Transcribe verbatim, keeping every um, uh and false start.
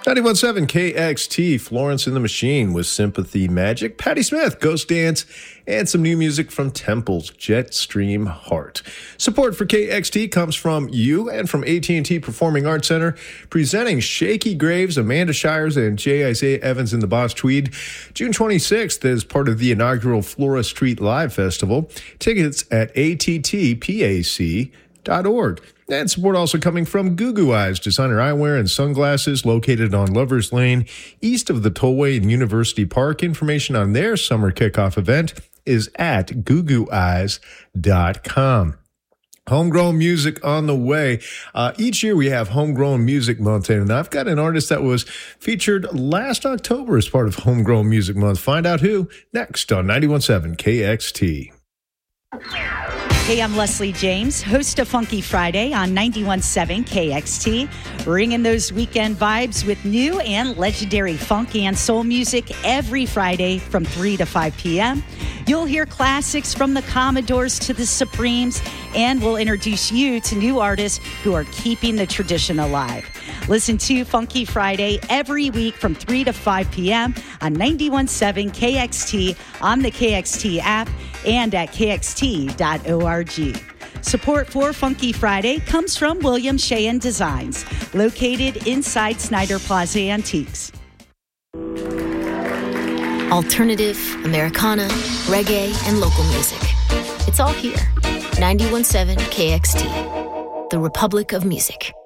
ninety-one point seven K X T, Florence and the Machine with Sympathy Magic, Patti Smith, Ghost Dance, and some new music from Temple's Jetstream Heart. Support for K X T comes from you and from A T and T Performing Arts Center, presenting Shaky Graves, Amanda Shires, and J. Isaiah Evans in the Boss Tweed. June twenty-sixth is part of the inaugural Flora Street Live Festival. Tickets at A T T P A C dot org. And support also coming from Goo Goo Eyes, designer eyewear and sunglasses, located on Lovers Lane, east of the Tollway in University Park. Information on their summer kickoff event is at goo goo eyes dot com. Homegrown music on the way. Uh, each year we have Homegrown Music Month, and I've got an artist that was featured last October as part of Homegrown Music Month. Find out who next on ninety-one point seven K X T. Hey, I'm Leslie James, host of Funky Friday on ninety-one point seven K X T, bringing those weekend vibes with new and legendary funk and soul music every Friday from three to five p.m. You'll hear classics from the Commodores to the Supremes, and we'll introduce you to new artists who are keeping the tradition alive. Listen to Funky Friday every week from three to five p.m. on ninety-one point seven K X T, on the K X T app, and at k x t dot org. Support for Funky Friday comes from William Sheehan Designs, located inside Snyder Plaza Antiques. Alternative, Americana, reggae, and local music. It's all here. ninety-one point seven K X T, the Republic of Music.